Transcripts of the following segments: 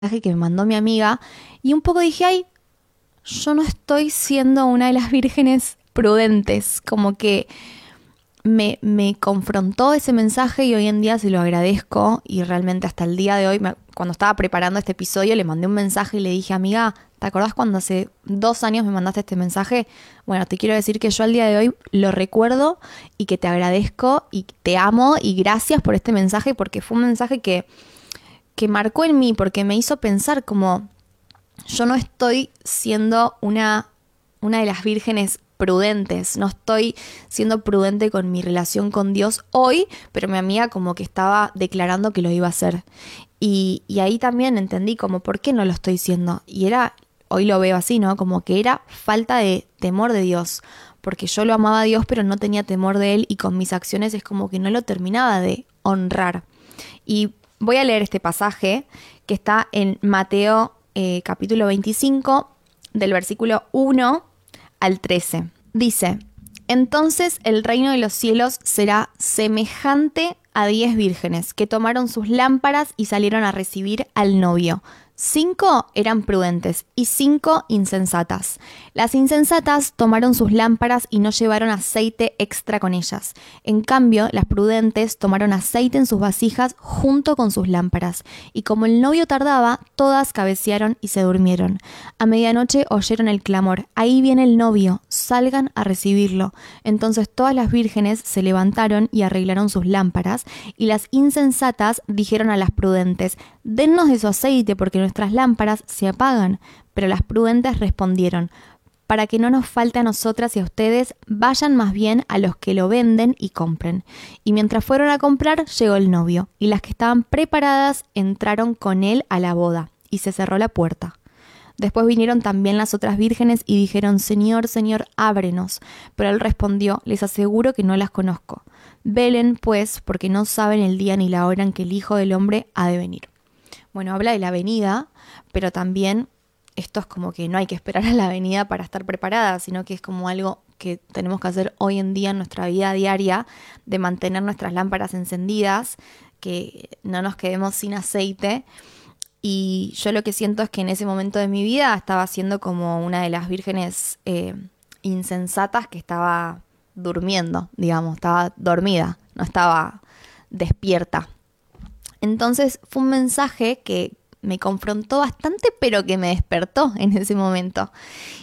que me mandó mi amiga y un poco dije, ay, yo no estoy siendo una de las vírgenes prudentes, como que me confrontó ese mensaje y hoy en día se lo agradezco y realmente hasta el día de hoy, cuando estaba preparando este episodio, le mandé un mensaje y le dije, amiga, ¿te acordás cuando hace 2 años me mandaste este mensaje? Bueno, te quiero decir que yo al día de hoy lo recuerdo y que te agradezco y te amo y gracias por este mensaje porque fue un mensaje que marcó en mí, porque me hizo pensar como yo no estoy siendo una de las vírgenes prudentes, no estoy siendo prudente con mi relación con Dios hoy, pero mi amiga como que estaba declarando que lo iba a hacer. Y ahí también entendí como por qué no lo estoy siendo. Y era, hoy lo veo así, ¿no? Como que era falta de temor de Dios, porque yo lo amaba a Dios, pero no tenía temor de Él y con mis acciones es como que no lo terminaba de honrar. Y voy a leer este pasaje que está en Mateo capítulo 25, del versículo 1 al 13. Dice, entonces el reino de los cielos será semejante a 10 vírgenes que tomaron sus lámparas y salieron a recibir al novio. 5 eran prudentes y 5 insensatas. Las insensatas tomaron sus lámparas y no llevaron aceite extra con ellas. En cambio, las prudentes tomaron aceite en sus vasijas junto con sus lámparas. Y como el novio tardaba, todas cabecearon y se durmieron. A medianoche oyeron el clamor, ahí viene el novio, salgan a recibirlo. Entonces todas las vírgenes se levantaron y arreglaron sus lámparas, y las insensatas dijeron a las prudentes, dennos de su aceite porque nuestras lámparas se apagan. Pero las prudentes respondieron, para que no nos falte a nosotras y a ustedes, vayan más bien a los que lo venden y compren. Y mientras fueron a comprar, llegó el novio, y las que estaban preparadas entraron con él a la boda, y se cerró la puerta. Después vinieron también las otras vírgenes y dijeron, Señor, Señor, ábrenos. Pero él respondió, les aseguro que no las conozco. Velen, pues, porque no saben el día ni la hora en que el Hijo del Hombre ha de venir. Bueno, habla de la venida, pero también esto es como que no hay que esperar a la venida para estar preparada, sino que es como algo que tenemos que hacer hoy en día en nuestra vida diaria, de mantener nuestras lámparas encendidas, que no nos quedemos sin aceite. Y yo lo que siento es que en ese momento de mi vida estaba siendo como una de las vírgenes insensatas que estaba durmiendo, digamos, estaba dormida, no estaba despierta. Entonces fue un mensaje que me confrontó bastante, pero que me despertó en ese momento.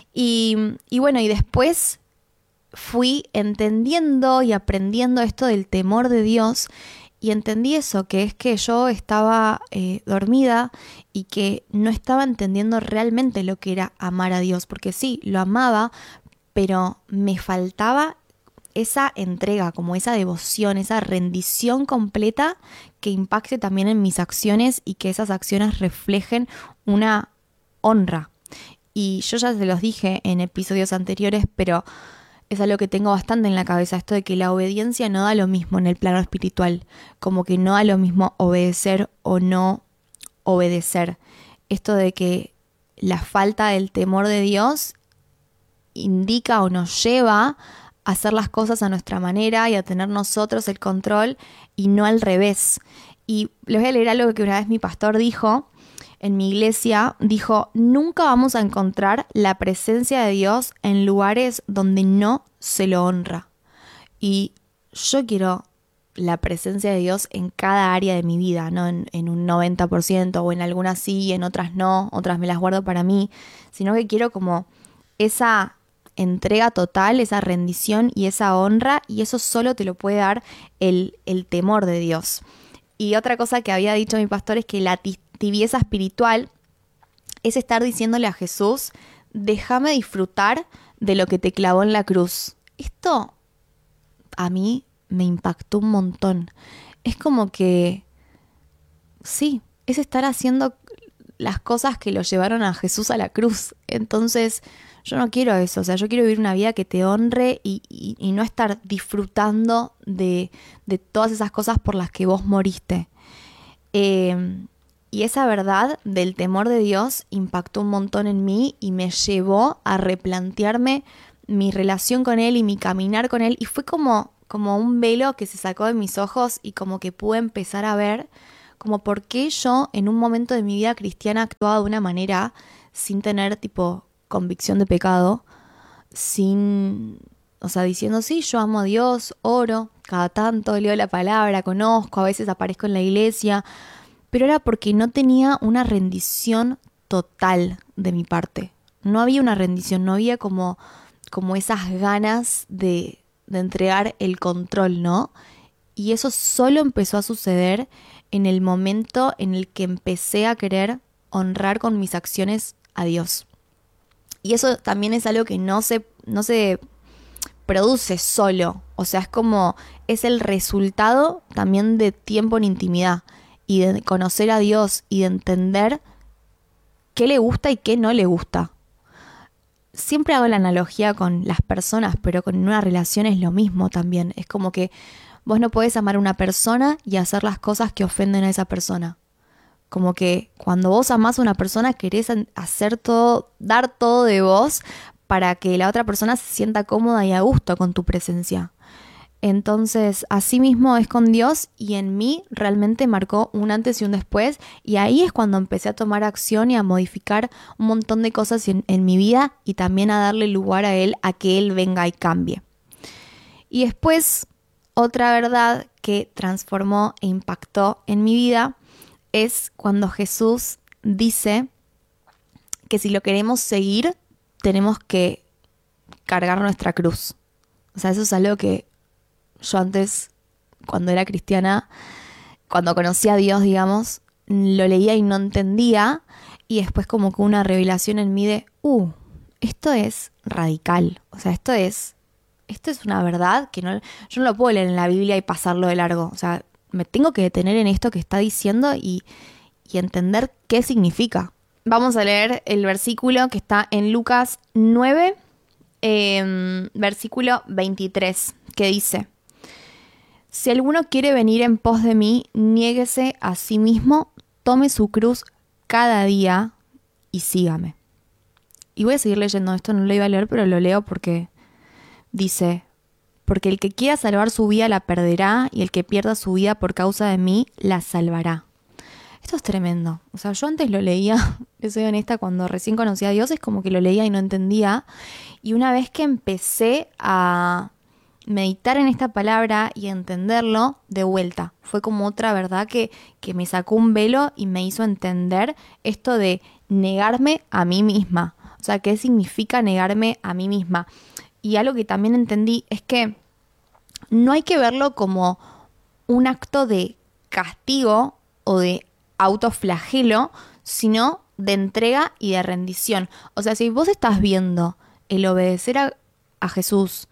Y bueno, y después fui entendiendo y aprendiendo esto del temor de Dios y entendí eso, que es que yo estaba dormida y que no estaba entendiendo realmente lo que era amar a Dios, porque sí, lo amaba, pero me faltaba esa entrega, como esa devoción, esa rendición completa que impacte también en mis acciones y que esas acciones reflejen una honra. Y yo ya se los dije en episodios anteriores, pero es algo que tengo bastante en la cabeza, esto de que la obediencia no da lo mismo en el plano espiritual, como que no da lo mismo obedecer o no obedecer. Esto de que la falta del temor de Dios indica o nos lleva a hacer las cosas a nuestra manera y a tener nosotros el control y no al revés. Y les voy a leer algo que una vez mi pastor dijo en mi iglesia, dijo, nunca vamos a encontrar la presencia de Dios en lugares donde no se lo honra. Y yo quiero la presencia de Dios en cada área de mi vida, no en un 90% o en algunas sí, en otras no, otras me las guardo para mí, sino que quiero como esa entrega total, esa rendición y esa honra, y eso solo te lo puede dar el temor de Dios. Y otra cosa que había dicho mi pastor es que la tibieza espiritual es estar diciéndole a Jesús, déjame disfrutar de lo que te clavó en la cruz. Esto a mí me impactó un montón. Es como que, sí, es estar haciendo las cosas que lo llevaron a Jesús a la cruz. Entonces, yo no quiero eso. O sea, yo quiero vivir una vida que te honre y no estar disfrutando de todas esas cosas por las que vos moriste. Y esa verdad del temor de Dios impactó un montón en mí y me llevó a replantearme mi relación con Él y mi caminar con Él. Y fue como un velo que se sacó de mis ojos y como que pude empezar a ver como por qué yo en un momento de mi vida cristiana actuaba de una manera sin tener tipo convicción de pecado, sin, o sea, diciendo, sí, yo amo a Dios, oro, cada tanto leo la palabra, conozco, a veces aparezco en la iglesia, pero era porque no tenía una rendición total de mi parte. No había una rendición, no había como esas ganas de entregar el control, ¿no? Y eso solo empezó a suceder en el momento en el que empecé a querer honrar con mis acciones a Dios. Y eso también es algo que no se produce solo. O sea, es el resultado también de tiempo en intimidad y de conocer a Dios y de entender qué le gusta y qué no le gusta. Siempre hago la analogía con las personas, pero con una relación es lo mismo también. Es como que vos no podés amar a una persona y hacer las cosas que ofenden a esa persona. Como que cuando vos amás a una persona querés hacer todo, dar todo de vos para que la otra persona se sienta cómoda y a gusto con tu presencia. Entonces, así mismo es con Dios y en mí realmente marcó un antes y un después y ahí es cuando empecé a tomar acción y a modificar un montón de cosas en mi vida y también a darle lugar a Él, a que Él venga y cambie. Y después, otra verdad que transformó e impactó en mi vida es cuando Jesús dice que si lo queremos seguir, tenemos que cargar nuestra cruz. O sea, eso es algo que yo antes, cuando era cristiana, cuando conocí a Dios, digamos, lo leía y no entendía. Y después como que una revelación en mí de, esto es radical. O sea, esto es una verdad que yo no lo puedo leer en la Biblia y pasarlo de largo. O sea, me tengo que detener en esto que está diciendo y entender qué significa. Vamos a leer el versículo que está en Lucas 9, versículo 23, que dice: Si alguno quiere venir en pos de mí, niéguese a sí mismo, tome su cruz cada día y sígame. Y voy a seguir leyendo esto, no lo iba a leer, pero lo leo porque dice: porque el que quiera salvar su vida la perderá, y el que pierda su vida por causa de mí la salvará. Esto es tremendo. O sea, yo antes lo leía, les soy honesta, cuando recién conocí a Dios, es como que lo leía y no entendía. Y una vez que empecé a meditar en esta palabra y entenderlo, de vuelta. Fue como otra verdad que me sacó un velo y me hizo entender esto de negarme a mí misma. O sea, ¿qué significa negarme a mí misma? Y algo que también entendí es que no hay que verlo como un acto de castigo o de autoflagelo, sino de entrega y de rendición. O sea, si vos estás viendo el obedecer a Jesús,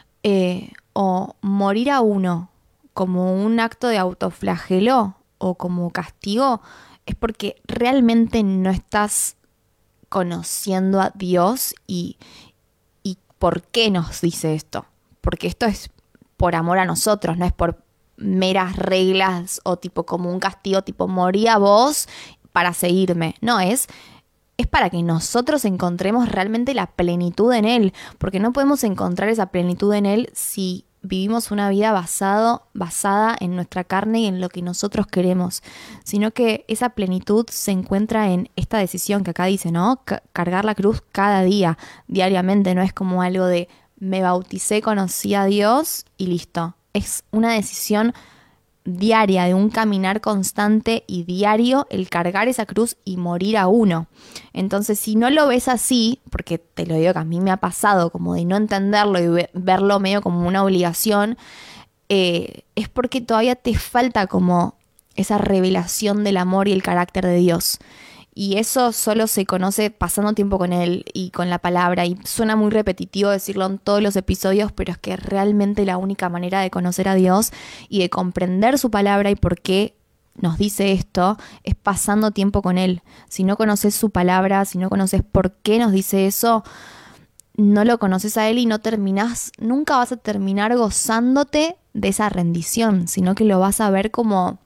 o morir a uno como un acto de autoflagelo o como castigo, es porque realmente no estás conociendo a Dios y por qué nos dice esto. Porque esto es por amor a nosotros, no es por meras reglas o tipo como un castigo, tipo morí a vos para seguirme. No, es para que nosotros encontremos realmente la plenitud en Él, porque no podemos encontrar esa plenitud en Él si vivimos una vida basada en nuestra carne y en lo que nosotros queremos, sino que esa plenitud se encuentra en esta decisión que acá dice, ¿no? Cargar la cruz cada día, diariamente, no es como algo de me bauticé, conocí a Dios y listo. Es una decisión diaria, de un caminar constante y diario, el cargar esa cruz y morir a uno. Entonces, si no lo ves así, porque te lo digo que a mí me ha pasado, como de no entenderlo y verlo medio como una obligación, es porque todavía te falta como esa revelación del amor y el carácter de Dios. Y eso solo se conoce pasando tiempo con Él y con la palabra. Y suena muy repetitivo decirlo en todos los episodios, pero es que realmente la única manera de conocer a Dios y de comprender su palabra y por qué nos dice esto es pasando tiempo con Él. Si no conoces su palabra, si no conoces por qué nos dice eso, no lo conoces a Él y nunca vas a terminar gozándote de esa rendición, sino que lo vas a ver como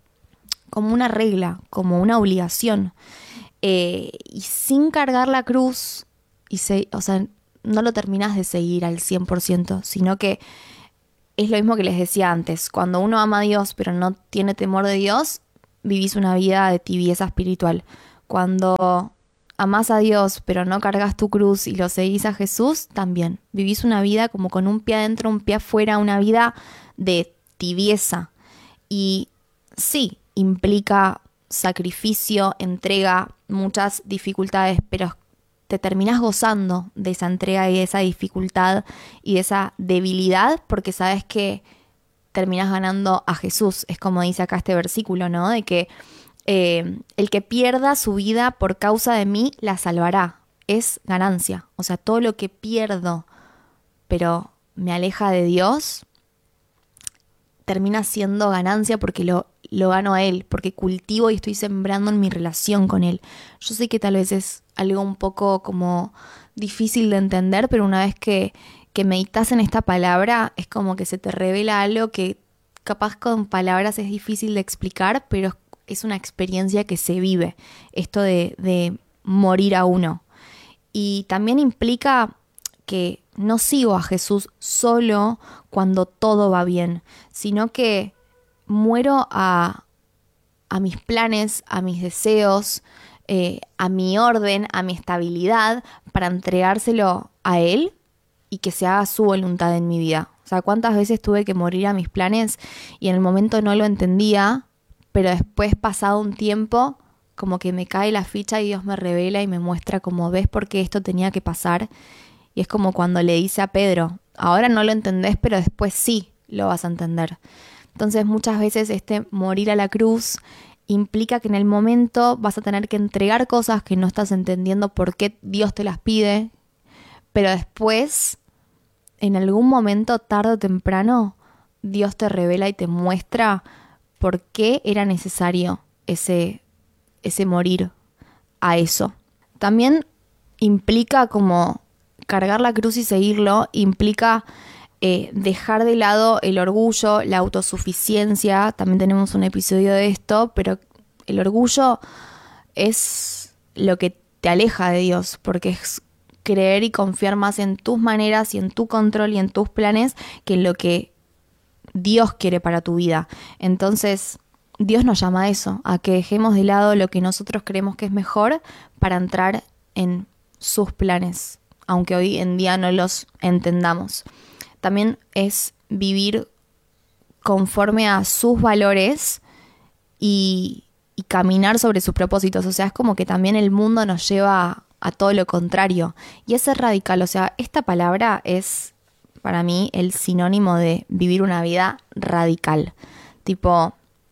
una regla, como una obligación. Y sin cargar la cruz, o sea, no lo terminás de seguir al 100%, sino que es lo mismo que les decía antes. Cuando uno ama a Dios pero no tiene temor de Dios, vivís una vida de tibieza espiritual. Cuando amás a Dios, pero no cargas tu cruz y lo seguís a Jesús, también vivís una vida como con un pie adentro, un pie afuera, una vida de tibieza. Y sí, implica sacrificio, entrega, muchas dificultades, pero te terminás gozando de esa entrega y de esa dificultad y de esa debilidad porque sabes que terminás ganando a Jesús. Es como dice acá este versículo, ¿no? De que el que pierda su vida por causa de mí la salvará. Es ganancia. O sea, todo lo que pierdo pero me aleja de Dios termina siendo ganancia porque lo gano a Él, porque cultivo y estoy sembrando en mi relación con Él. Yo sé que tal vez es algo un poco como difícil de entender, pero una vez que meditas en esta palabra, es como que se te revela algo que capaz con palabras es difícil de explicar, pero es una experiencia que se vive, esto de morir a uno. Y también implica que no sigo a Jesús solo cuando todo va bien, sino que muero a mis planes, a mis deseos, a mi orden, a mi estabilidad, para entregárselo a Él y que se haga su voluntad en mi vida. O sea, cuántas veces tuve que morir a mis planes y en el momento no lo entendía, pero después, pasado un tiempo, como que me cae la ficha y Dios me revela y me muestra como ves por qué esto tenía que pasar. Y es como cuando le dice a Pedro, ahora no lo entendés, pero después sí lo vas a entender. Entonces muchas veces este morir a la cruz implica que en el momento vas a tener que entregar cosas que no estás entendiendo por qué Dios te las pide, pero después, en algún momento, tarde o temprano, Dios te revela y te muestra por qué era necesario ese morir a eso. También implica como cargar la cruz y seguirlo, implica dejar de lado el orgullo, la autosuficiencia. También tenemos un episodio de esto, pero el orgullo es lo que te aleja de Dios, porque es creer y confiar más en tus maneras y en tu control y en tus planes que en lo que Dios quiere para tu vida. Entonces, Dios nos llama a eso, a que dejemos de lado lo que nosotros creemos que es mejor para entrar en sus planes, aunque hoy en día no los entendamos. También es vivir conforme a sus valores y caminar sobre sus propósitos. O sea, es como que también el mundo nos lleva a todo lo contrario. Y es ser radical. O sea, esta palabra es para mí el sinónimo de vivir una vida radical. Tipo,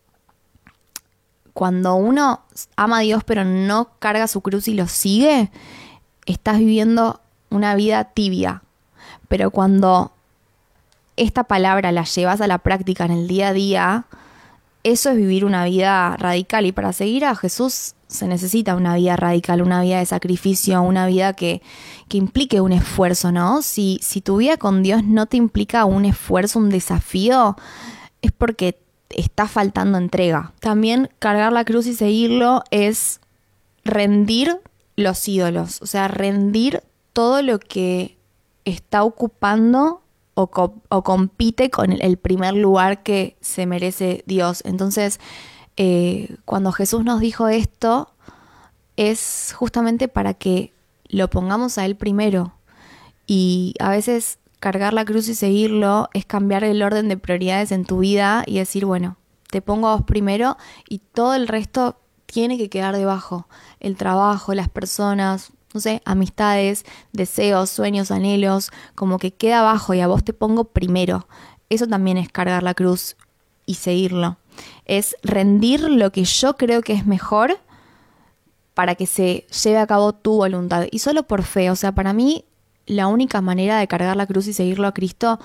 cuando uno ama a Dios pero no carga su cruz y lo sigue, estás viviendo una vida tibia. Pero cuando esta palabra la llevas a la práctica en el día a día, eso es vivir una vida radical. Y para seguir a Jesús se necesita una vida radical, una vida de sacrificio, una vida que implique un esfuerzo, ¿no? Si tu vida con Dios no te implica un esfuerzo, un desafío, es porque está faltando entrega. También cargar la cruz y seguirlo es rendir los ídolos, o sea, rendir todo lo que está ocupando o compite con el primer lugar que se merece Dios. Entonces, cuando Jesús nos dijo esto, es justamente para que lo pongamos a Él primero. Y a veces cargar la cruz y seguirlo es cambiar el orden de prioridades en tu vida y decir, bueno, te pongo a vos primero y todo el resto tiene que quedar debajo. El trabajo, las personas, no sé, amistades, deseos, sueños, anhelos, como que queda abajo y a vos te pongo primero. Eso también es cargar la cruz y seguirlo. Es rendir lo que yo creo que es mejor para que se lleve a cabo tu voluntad. Y solo por fe. O sea, para mí la única manera de cargar la cruz y seguirlo a Cristo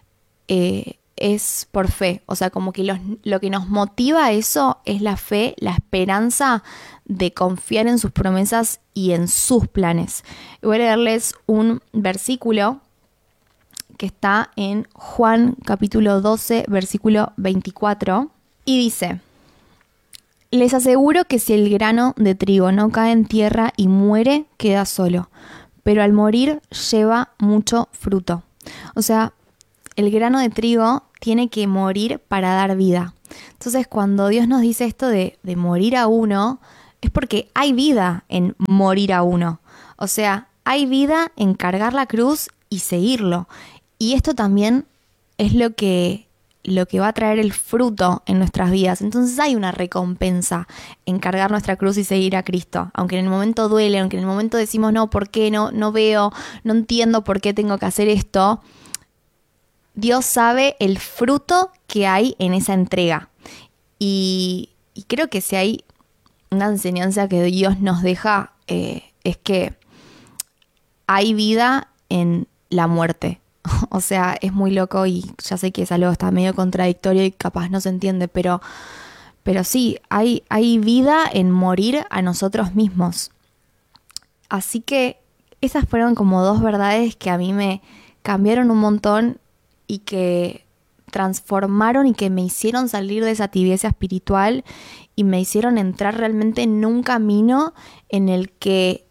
es por fe. O sea, como que lo que nos motiva a eso es la fe, la esperanza de confiar en sus promesas y en sus planes. Voy a leerles un versículo que está en Juan capítulo 12, versículo 24, y dice: les aseguro que si el grano de trigo no cae en tierra y muere, queda solo, pero al morir lleva mucho fruto. O sea, el grano de trigo tiene que morir para dar vida. Entonces, cuando Dios nos dice esto de morir a uno, es porque hay vida en morir a uno. O sea, hay vida en cargar la cruz y seguirlo. Y esto también es lo que va a traer el fruto en nuestras vidas. Entonces hay una recompensa en cargar nuestra cruz y seguir a Cristo. Aunque en el momento duele, aunque en el momento decimos, no, ¿por qué? No veo, no entiendo por qué tengo que hacer esto. Dios sabe el fruto que hay en esa entrega. Y creo que si hay una enseñanza que Dios nos deja, es que hay vida en la muerte. O sea, es muy loco y ya sé que es algo que está medio contradictorio y capaz no se entiende, pero sí, hay vida en morir a nosotros mismos. Así que esas fueron como dos verdades que a mí me cambiaron un montón y que transformaron y que me hicieron salir de esa tibieza espiritual y me hicieron entrar realmente en un camino en el que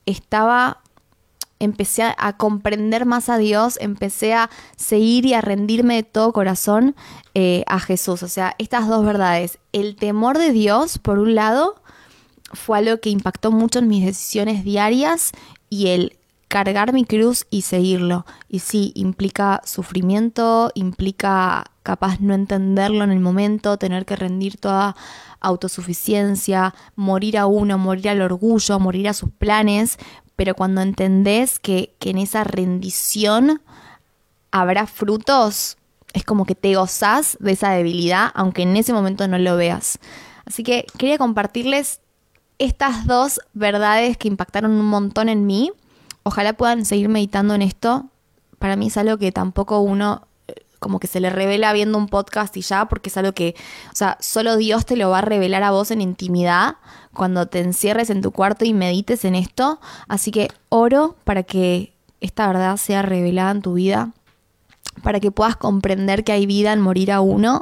empecé a comprender más a Dios, empecé a seguir y a rendirme de todo corazón a Jesús. O sea, estas dos verdades, el temor de Dios, por un lado, fue algo que impactó mucho en mis decisiones diarias, y el cargar mi cruz y seguirlo. Y sí, implica sufrimiento, implica capaz no entenderlo en el momento, tener que rendir toda autosuficiencia, morir a uno, morir al orgullo, morir a sus planes. Pero cuando entendés que en esa rendición habrá frutos, es como que te gozás de esa debilidad, aunque en ese momento no lo veas. Así que quería compartirles estas dos verdades que impactaron un montón en mí. Ojalá puedan seguir meditando en esto. Para mí es algo que tampoco uno como que se le revela viendo un podcast y ya, porque es algo que, o sea, solo Dios te lo va a revelar a vos en intimidad cuando te encierres en tu cuarto y medites en esto. Así que oro para que esta verdad sea revelada en tu vida, para que puedas comprender que hay vida en morir a uno.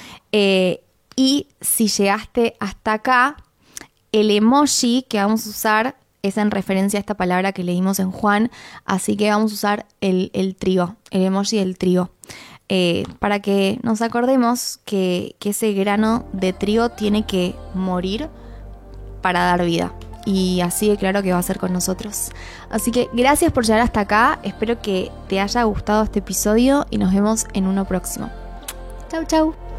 Y si llegaste hasta acá, el emoji que vamos a usar es en referencia a esta palabra que leímos en Juan, así que vamos a usar el trigo, el emoji del trigo. Para que nos acordemos que ese grano de trigo tiene que morir para dar vida. Y así de claro que va a ser con nosotros. Así que gracias por llegar hasta acá. Espero que te haya gustado este episodio y nos vemos en uno próximo. Chau, chau.